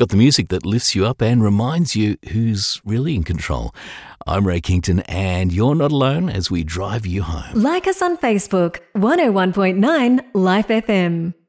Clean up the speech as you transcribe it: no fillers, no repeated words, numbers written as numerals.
got the music that lifts you up and reminds you who's really in control. I'm Ray Kington, and you're not alone as we drive you home. Like us on Facebook, 101.9 Life FM.